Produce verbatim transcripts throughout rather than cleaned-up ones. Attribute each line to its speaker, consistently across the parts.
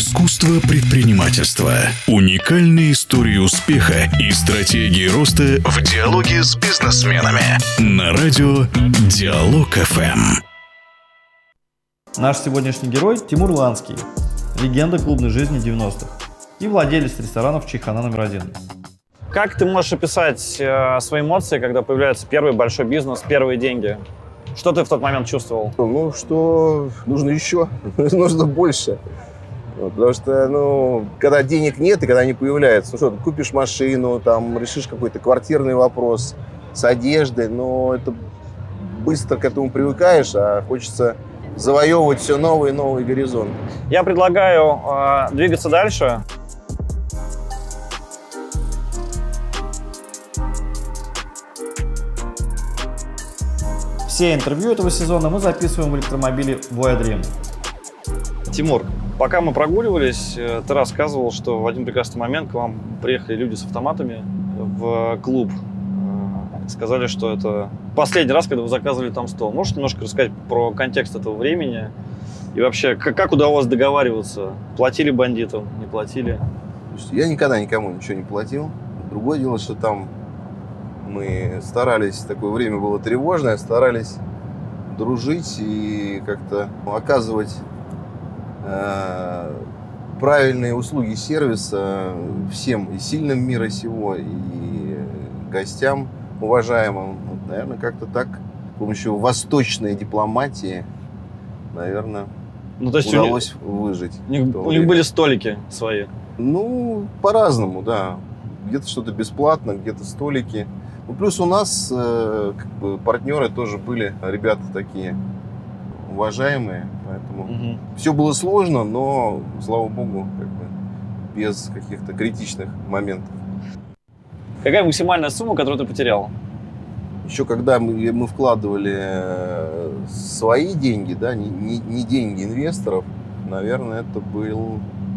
Speaker 1: Искусство предпринимательства. Уникальные истории успеха и стратегии роста в диалоге с бизнесменами. На радио Диалог эф эм.
Speaker 2: Наш сегодняшний герой Тимур Ланский, легенда клубной жизни девяностых и владелец ресторанов Чайхана номер один. Как ты можешь описать э, свои эмоции, когда появляется первый большой бизнес, первые деньги? Что ты в тот момент чувствовал?
Speaker 3: Ну, что нужно еще, нужно больше. Вот, потому что, ну, когда денег нет и когда они появляются, ну что, ты купишь машину, там, решишь какой-то квартирный вопрос с одеждой, но это быстро к этому привыкаешь, а хочется завоевывать все новые и новые горизонты.
Speaker 2: Я предлагаю э, двигаться дальше. Все интервью этого сезона мы записываем в электромобиле Voya Dream. Тимур, пока мы прогуливались, ты рассказывал, что в один прекрасный момент к вам приехали люди с автоматами в клуб. Сказали, что это последний раз, когда вы заказывали там стол. Можешь немножко рассказать про контекст этого времени? И вообще, как, как удавалось договариваться? Платили бандитам, не платили?
Speaker 3: Я никогда никому ничего не платил. Другое дело, что там мы старались, такое время было тревожное, старались дружить и как-то оказывать э, правильные услуги сервиса всем, и сильным мира сего, и гостям уважаемым. Вот, наверное, как-то так, с помощью восточной дипломатии, наверное, ну, то есть удалось у них, выжить.
Speaker 2: У них, у них были столики свои?
Speaker 3: Ну, по-разному, да. Где-то что-то бесплатно, где-то столики. Ну, плюс у нас э, как бы партнеры тоже были, ребята такие уважаемые, поэтому угу. Все было сложно, но, слава богу, как бы без каких-то критичных моментов.
Speaker 2: Какая максимальная сумма, которую ты потерял?
Speaker 3: Еще когда мы, мы вкладывали свои деньги, да, не, не, не деньги инвесторов, наверное, это был...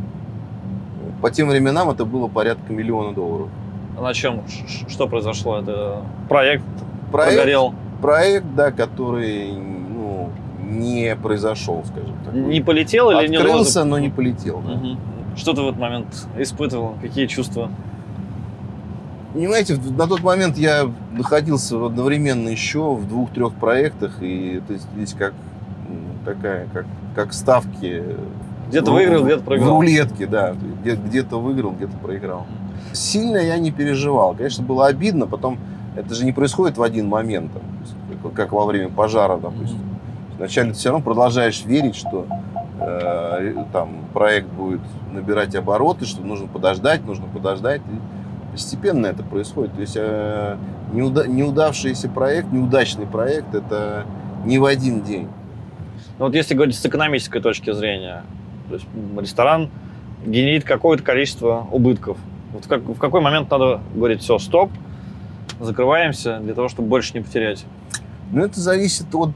Speaker 3: По тем временам это было порядка миллиона долларов.
Speaker 2: А на чем? Что произошло? Это проект,
Speaker 3: проект
Speaker 2: прогорел?
Speaker 3: Проект, да, который ну, не произошел, скажем так.
Speaker 2: Не полетел или не
Speaker 3: Открылся, но не полетел. Да.
Speaker 2: Угу. Что ты в этот момент испытывал? Какие чувства?
Speaker 3: Понимаете, на тот момент я находился одновременно еще в двух-трех проектах, и это здесь как такая, как, как ставки.
Speaker 2: Где-то в, выиграл, где-то проиграл.
Speaker 3: В рулетке, да. Где-то выиграл, где-то проиграл. Сильно я не переживал. Конечно, было обидно. Потом это же не происходит в один момент, там, как во время пожара, допустим. Вначале ты все равно продолжаешь верить, что э, там проект будет набирать обороты, что нужно подождать, нужно подождать. И постепенно это происходит. То есть э, неуда- неудавшийся проект, неудачный проект, это не в один день.
Speaker 2: Ну, вот если говорить с экономической точки зрения, то есть ресторан генерит какое-то количество убытков. Вот в, как, в какой момент надо говорить: все, стоп, закрываемся, для того, чтобы больше не потерять?
Speaker 3: Ну, это зависит от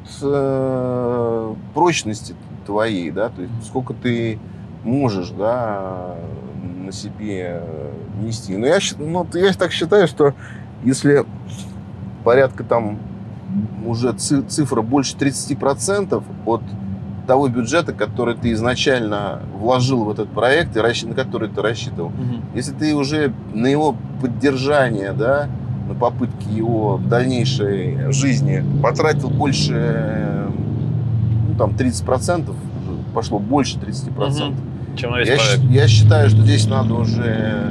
Speaker 3: э, прочности твоей, да, то есть сколько ты можешь, да, на себе нести. Но я, ну, я так считаю, что если порядка там уже цифра больше тридцать процентов от того бюджета, который ты изначально вложил в этот проект и на который ты рассчитывал. Угу. Если ты уже на его поддержание, да, на попытки его дальнейшей жизни потратил больше, ну, там, тридцать процентов, пошло больше тридцать процентов.
Speaker 2: Угу. Чем на весь
Speaker 3: я,
Speaker 2: проект.
Speaker 3: Я считаю, что здесь надо уже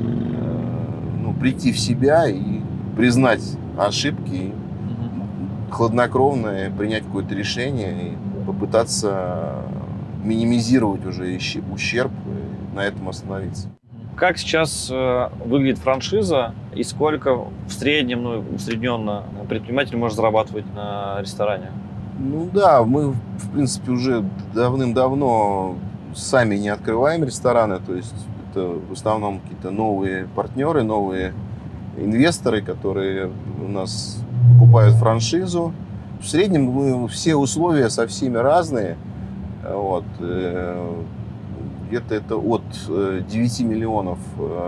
Speaker 3: ну, прийти в себя и признать ошибки, угу. хладнокровно принять какое-то решение и попытаться минимизировать уже ущерб и на этом остановиться.
Speaker 2: Как сейчас э, выглядит франшиза и сколько в среднем, ну, усредненно предприниматель может зарабатывать на ресторане?
Speaker 3: Ну да, мы, в принципе, уже давным-давно сами не открываем рестораны, то есть это в основном какие-то новые партнеры, новые инвесторы, которые у нас покупают франшизу. В среднем мы, все условия со всеми разные. Вот. Где-то это от девяти миллионов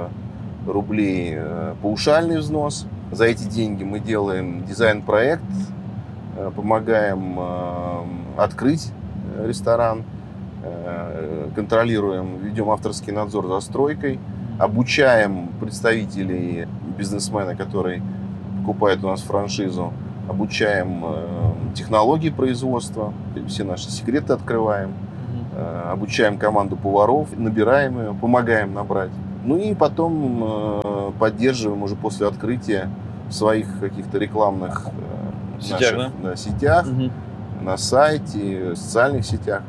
Speaker 3: рублей паушальный взнос. За эти деньги мы делаем дизайн-проект, помогаем открыть ресторан. контролируем, ведем авторский надзор за стройкой, обучаем представителей бизнесмена, который покупает у нас франшизу, обучаем технологии производства, все наши секреты открываем, обучаем команду поваров, набираем ее, помогаем набрать. Ну и потом поддерживаем уже после открытия в своих каких-то рекламных
Speaker 2: сетях,
Speaker 3: наших,
Speaker 2: да?
Speaker 3: Да, сетях,
Speaker 2: Угу.
Speaker 3: на сайте, в социальных сетях.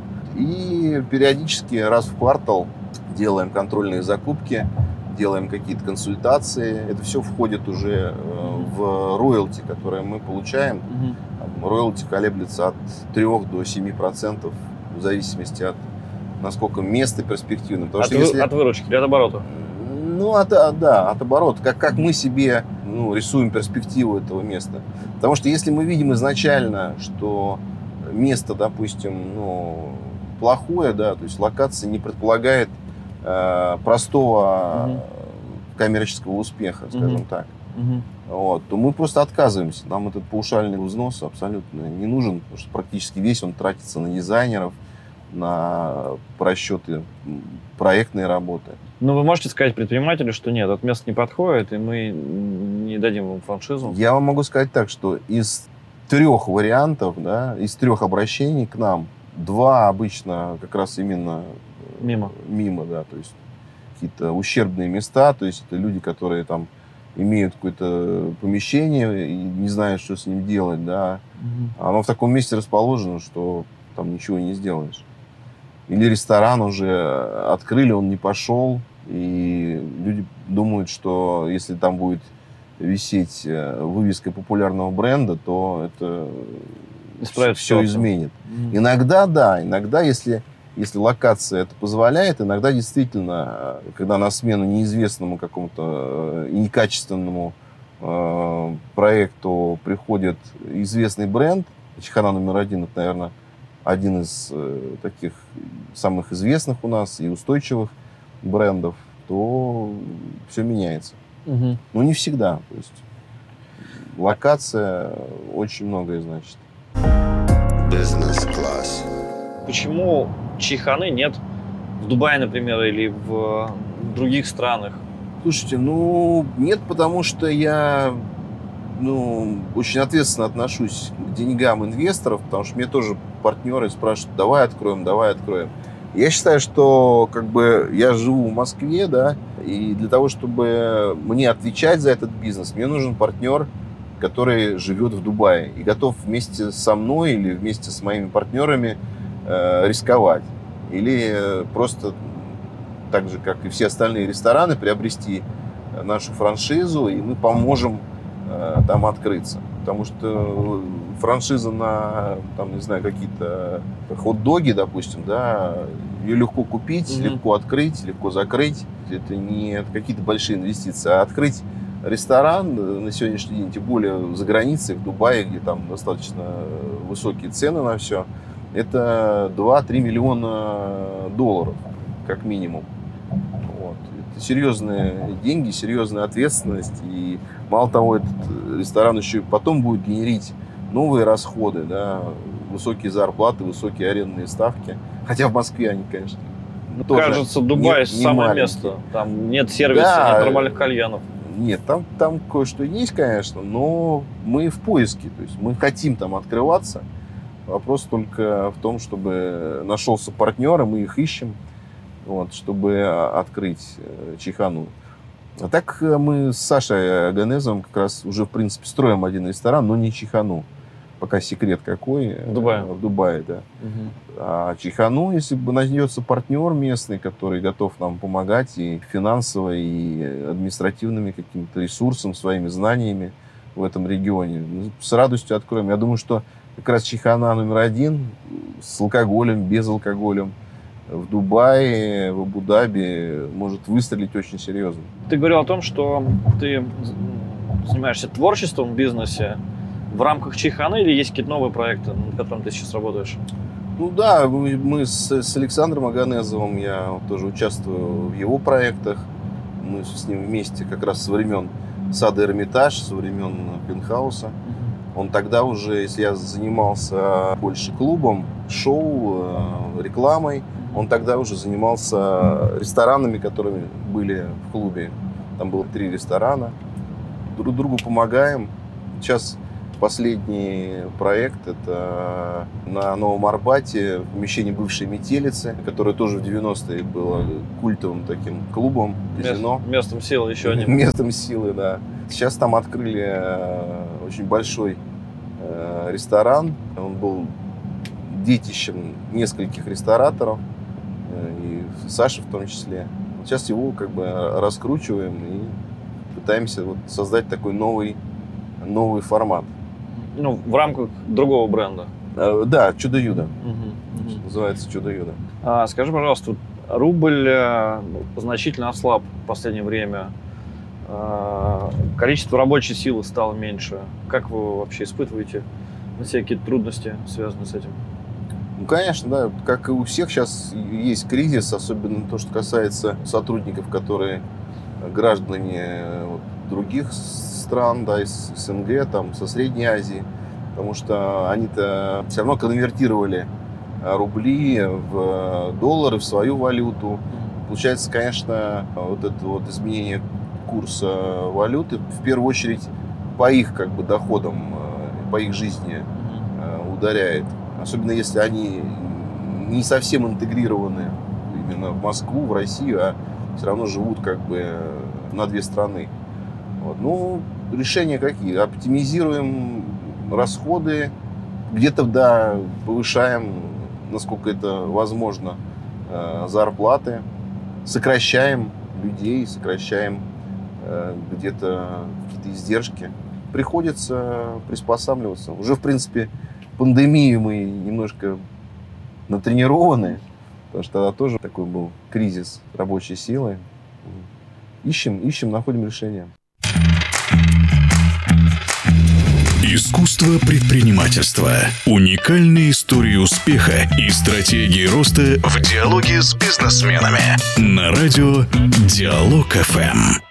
Speaker 3: И периодически раз в квартал делаем контрольные закупки, делаем какие-то консультации. Это все входит уже в роялти, которые мы получаем.
Speaker 2: Угу.
Speaker 3: Роялти колеблется от трёх до семи процентов в зависимости от насколько место перспективное. Потому
Speaker 2: От,
Speaker 3: что
Speaker 2: вы,
Speaker 3: если...
Speaker 2: от выручки или от оборота?
Speaker 3: Ну, от, да, от оборота. Как, как мы себе ну, рисуем перспективу этого места. Потому что если мы видим изначально, что место, допустим, ну, плохое, да, то есть локация не предполагает э, простого
Speaker 2: Угу.
Speaker 3: коммерческого успеха, скажем
Speaker 2: Угу.
Speaker 3: так,
Speaker 2: Угу.
Speaker 3: вот, то мы просто отказываемся. Нам этот паушальный взнос абсолютно не нужен, потому что практически весь он тратится на дизайнеров, на расчеты проектной работы.
Speaker 2: Ну, вы можете сказать предпринимателю, что нет, это место не подходит, и мы не дадим вам франшизу?
Speaker 3: Я вам могу сказать так, что из трех вариантов, да, из трех обращений к нам, два обычно как раз именно
Speaker 2: Мимо.
Speaker 3: мимо, да, то есть какие-то ущербные места, то есть это люди, которые там имеют какое-то помещение и не знают, что с ним делать, да.
Speaker 2: Угу.
Speaker 3: Оно в таком месте расположено, что там ничего не сделаешь. Или ресторан уже открыли, он не пошел, и люди думают, что если там будет висеть вывеска популярного бренда, то это
Speaker 2: Исправит
Speaker 3: все
Speaker 2: ситуацию.
Speaker 3: изменит.
Speaker 2: Угу.
Speaker 3: Иногда, да, иногда, если, если локация это позволяет, иногда действительно, когда на смену неизвестному какому-то некачественному э, проекту приходит известный бренд, Чайхана номер один, это, наверное, один из э, таких самых известных у нас и устойчивых брендов, то все меняется.
Speaker 2: Угу.
Speaker 3: Но не всегда. То есть локация очень многое значит.
Speaker 4: Бизнес-класс.
Speaker 2: Почему чайханы нет в Дубае, например, или в других странах?
Speaker 3: Слушайте, ну, нет, потому что я ну, очень ответственно отношусь к деньгам инвесторов, потому что мне тоже партнеры спрашивают, давай откроем, давай откроем. Я считаю, что как бы я живу в Москве, да, и для того, чтобы мне отвечать за этот бизнес, мне нужен партнер, который живет в Дубае и готов вместе со мной или вместе с моими партнерами э, рисковать. Или э, просто так же, как и все остальные рестораны, приобрести нашу франшизу, и мы поможем э, там открыться. Потому что франшиза на, там, не знаю, какие-то хот-доги, допустим, да, ее легко купить, mm-hmm. легко открыть, легко закрыть. Это не какие-то большие инвестиции, а открыть ресторан на сегодняшний день, тем более за границей, в Дубае, где там достаточно высокие цены на все, это два-три миллиона долларов, как минимум. Вот. Это серьезные деньги, серьезная ответственность. И мало того, этот ресторан еще и потом будет генерить новые расходы, да, высокие зарплаты, высокие арендные ставки. Хотя в Москве они, конечно, тоже
Speaker 2: кажется, Дубай
Speaker 3: не, не
Speaker 2: самое
Speaker 3: маленькие.
Speaker 2: место. Там нет сервиса,
Speaker 3: Да.
Speaker 2: нет нормальных кальянов.
Speaker 3: Нет, там, там кое-что есть, конечно, но мы в поиске. То есть мы хотим там открываться. Вопрос только в том, чтобы нашелся партнер, и мы их ищем, вот, чтобы открыть Чайхану. А так мы с Сашей Аганезовым как раз уже, в принципе, строим один ресторан, но не Чайхану. Пока секрет какой.
Speaker 2: В Дубае.
Speaker 3: В Дубае, да.
Speaker 2: Угу.
Speaker 3: А Чайхану, если бы найдется партнер местный, который готов нам помогать и финансово, и административными какими-то ресурсами, своими знаниями в этом регионе, с радостью откроем. Я думаю, что как раз Чайхана номер один с алкоголем, без алкоголя в Дубае, в Абу-Даби может выстрелить очень серьезно.
Speaker 2: Ты говорил о том, что ты занимаешься творчеством в бизнесе в рамках Чайханы, или есть какие-то новые проекты, над которыми ты сейчас работаешь?
Speaker 3: Ну да, мы, мы с, с Александром Аганезовым, я тоже участвую в его проектах. Мы с ним вместе как раз со времен сада Эрмитаж, со времен Пентхауса. Он тогда уже, если я занимался больше клубом, шоу, рекламой, Он тогда уже занимался ресторанами, которые были в клубе. Там было три ресторана. Друг другу помогаем. Сейчас последний проект – это на Новом Арбате, в помещении бывшей Метелицы, которое тоже в девяностые было культовым таким клубом, казино.
Speaker 2: Мест, местом силы еще одним.
Speaker 3: Местом силы, да. Сейчас там открыли очень большой ресторан. Он был детищем нескольких рестораторов, и Саши в том числе. Сейчас его как бы раскручиваем и пытаемся вот создать такой новый, новый формат.
Speaker 2: Ну, в рамках другого бренда.
Speaker 3: А, да, Чудо-Юдо.
Speaker 2: Угу, угу.
Speaker 3: Называется Чудо-Юдо.
Speaker 2: А, скажи, пожалуйста, рубль а, значительно ослаб в последнее время. А, количество рабочей силы стало меньше. Как вы вообще испытываете на себе какие-то трудности, связанные с этим?
Speaker 3: Ну, конечно, да. Как и у всех сейчас есть кризис, особенно то, что касается сотрудников, которые граждане вот, других стран, да, из СНГ, там, со Средней Азии, потому что они-то все равно конвертировали рубли в доллары, в свою валюту. Получается, конечно, вот это вот изменение курса валюты в первую очередь по их как бы доходам, по их жизни ударяет. Особенно если они не совсем интегрированы именно в Москву, в Россию, а все равно живут как бы на две страны. Вот. Ну, решения какие? Оптимизируем расходы, где-то, да, повышаем, насколько это возможно, зарплаты, сокращаем людей, сокращаем где-то какие-то издержки. Приходится приспосабливаться. Уже, в принципе, пандемии мы немножко натренированы, потому что тогда тоже такой был кризис рабочей силы. Ищем, ищем, находим решение.
Speaker 1: Искусство предпринимательства. Уникальные истории успеха и стратегии роста в диалоге с бизнесменами. На радио Диалог эф эм.